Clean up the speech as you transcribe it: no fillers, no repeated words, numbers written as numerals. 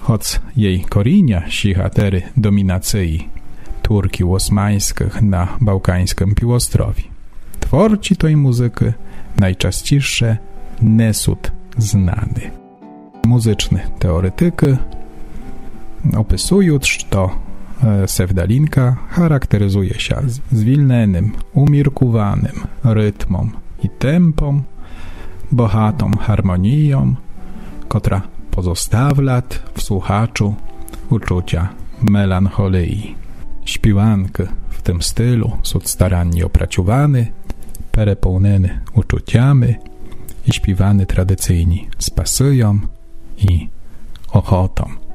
choć jej korzenia sięgają dominacji Turki osmańskich na bałkańskim półostrowiu. Twórcy tej muzyki najczęściej nie są znani. Muzyczne teoretyki opisują, że sewdalinka charakteryzuje się zwilnionym, umiarkowanym rytmem i tempem, bohatą harmonią, która pozostawia w słuchaczu uczucia melancholii. Śpiewanki w tym stylu są starannie opracowane, perepełnione uczuciami i śpiewane tradycyjnie z pasją i ochotą.